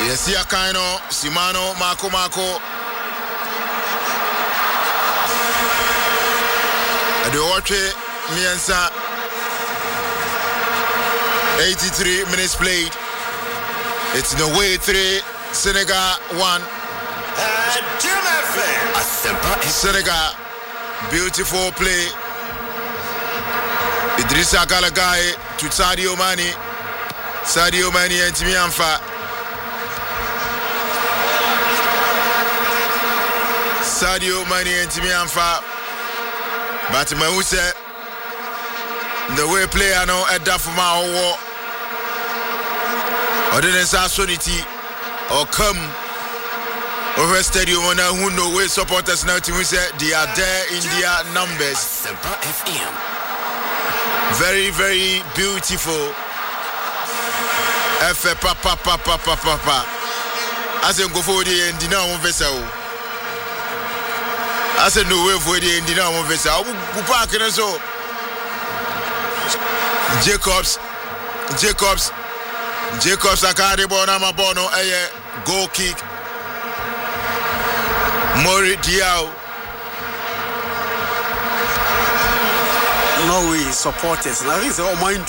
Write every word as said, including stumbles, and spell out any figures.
Yes, Yakaino, Simano, Marco Marco. Adeoche Miensa. eighty-three minutes played. It's the way three, Senegal one. Senegal, beautiful play. Idrissa Galagai to Sadio Mane. Sadio Mane and Timi Anfa. Sadio Mane and Timi Anfa. But Mahuse, the way player no at Dafuma or or didn't say sonity or come over stadium and who know where supporters now to say they are there in their numbers. Very, very beautiful. F papa papa papa papa. As in go for the end now vessel. As in no way for the end now vessel. Go park and so. Jacobs, Jacobs, Jacobs akade bona mabono eye goal kick. Mori Diao. Norway supporters. Now is all mind